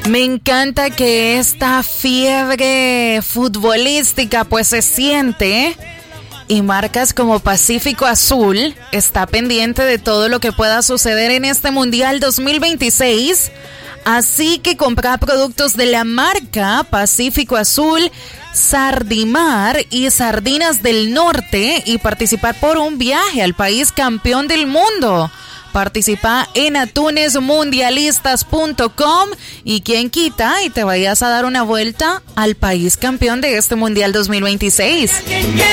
Me encanta que esta fiebre futbolística pues se siente y marcas como Pacífico Azul está pendiente de todo lo que pueda suceder en este Mundial 2026. Así que comprar productos de la marca Pacífico Azul, Sardimar y Sardinas del Norte y participar por un viaje al país campeón del mundo. Participa en atunesmundialistas.com y quien quita y te vayas a dar una vuelta al país campeón de este Mundial 2026.